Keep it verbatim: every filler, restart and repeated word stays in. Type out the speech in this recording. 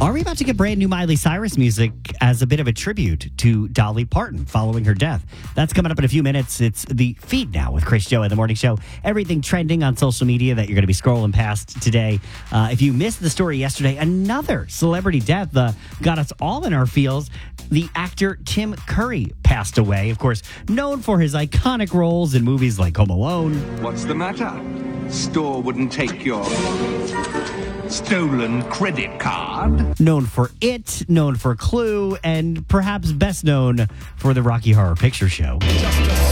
Are we about to get brand new Miley Cyrus music as a bit of a tribute to Dolly Parton following her death? That's coming up in a few minutes. It's the feed now with Chris Joe at the morning show. Everything trending on social media that you're going to be scrolling past today. Uh, if you missed the story yesterday, another celebrity death uh, got us all in our feels. The actor Tim Curry passed away. Of course, known for his iconic roles in movies like Home Alone. What's the matter? Store wouldn't take your stolen credit card. Known for It, known for Clue, and perhaps best known for the Rocky Horror Picture Show.